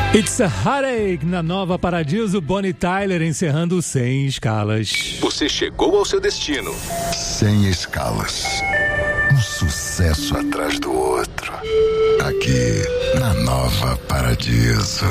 It's a Heartache, na Nova Paradiso, Bonnie Tyler encerrando Sem Escalas. Você chegou ao seu destino. Sem escalas. Um sucesso atrás do outro. Aqui, na Nova Paradiso.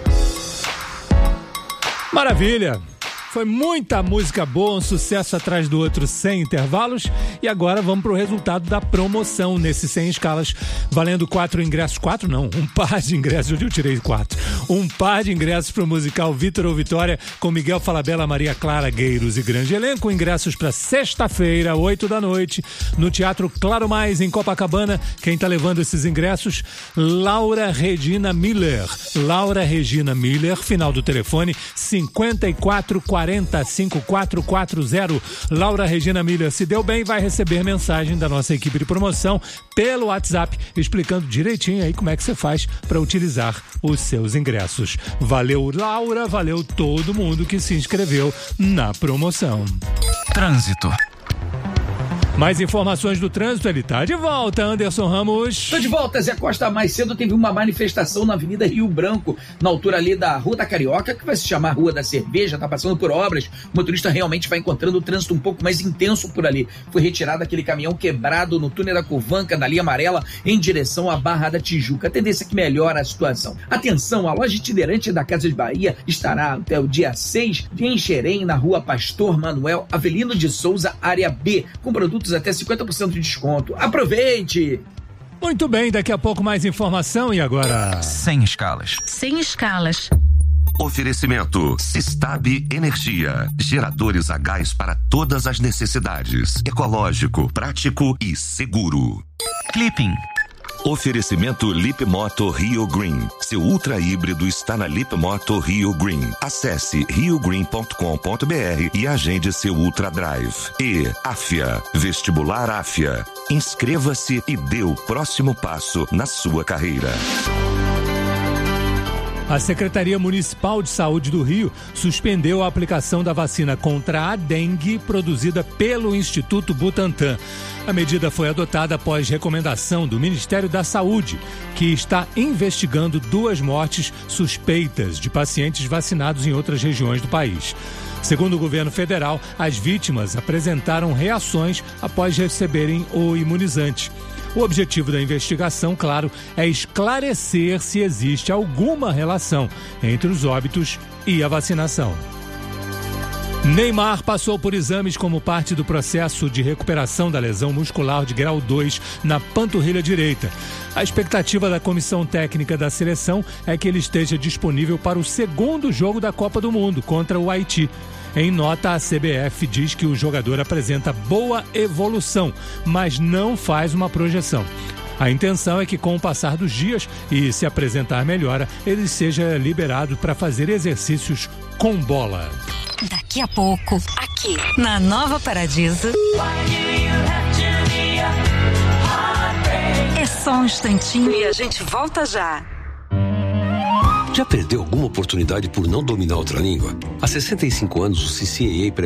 Maravilha! Foi muita música boa, um sucesso atrás do outro sem intervalos. E agora vamos para o resultado da promoção nesse Sem Escalas, valendo 4 ingressos. 4 não, um par de ingressos. Onde eu tirei 4? Um par de ingressos para o musical Vitor ou Vitória, com Miguel Falabella, Maria Clara Gueiros e grande elenco. Ingressos para sexta-feira, 8 da noite, no Teatro Claro Mais, em Copacabana. Quem está levando esses ingressos? Laura Regina Miller. Laura Regina Miller, final do telefone 5440 5440. Laura Regina Miller, se deu bem, vai receber mensagem da nossa equipe de promoção pelo WhatsApp, explicando direitinho aí como é que você faz para utilizar os seus ingressos. Valeu, Laura, valeu todo mundo que se inscreveu na promoção. Trânsito. Mais informações do trânsito, ele tá de volta, Anderson Ramos. Tô de volta, Zé Costa. Mais cedo teve uma manifestação na Avenida Rio Branco, na altura ali da Rua da Carioca, que vai se chamar Rua da Cerveja, tá passando por obras. O motorista realmente vai encontrando o trânsito um pouco mais intenso por ali. Foi retirado aquele caminhão quebrado no túnel da Curvanca, na linha amarela, em direção à Barra da Tijuca. A tendência é que melhora a situação. Atenção, a loja itinerante da Casas Bahia estará até o dia 6 em Xerém, na Rua Pastor Manuel Avelino de Souza, área B, com produtos até 50% de desconto. Aproveite! Muito bem, daqui a pouco mais informação e agora... Sem escalas. Sem escalas. Oferecimento Sistab Energia. Geradores a gás para todas as necessidades. Ecológico, prático e seguro. Clipping. Oferecimento Lip Moto Rio Green. Seu ultra híbrido está na Lip Moto Rio Green. Acesse riogreen.com.br e agende seu Ultra Drive. E Afia, Vestibular Afia. Inscreva-se e dê o próximo passo na sua carreira. A Secretaria Municipal de Saúde do Rio suspendeu a aplicação da vacina contra a dengue produzida pelo Instituto Butantan. A medida foi adotada após recomendação do Ministério da Saúde, que está investigando 2 mortes suspeitas de pacientes vacinados em outras regiões do país. Segundo o governo federal, as vítimas apresentaram reações após receberem o imunizante. O objetivo da investigação, claro, é esclarecer se existe alguma relação entre os óbitos e a vacinação. Neymar passou por exames como parte do processo de recuperação da lesão muscular de grau 2 na panturrilha direita. A expectativa da comissão técnica da seleção é que ele esteja disponível para o segundo jogo da Copa do Mundo contra o Haiti. Em nota, a CBF diz que o jogador apresenta boa evolução, mas não faz uma projeção. A intenção é que, com o passar dos dias e se apresentar melhora, ele seja liberado para fazer exercícios com bola. Daqui a pouco, aqui na Nova Paradiso. É só um instantinho e a gente volta já. Já perdeu alguma oportunidade por não dominar outra língua? Há 65 anos, o CCAA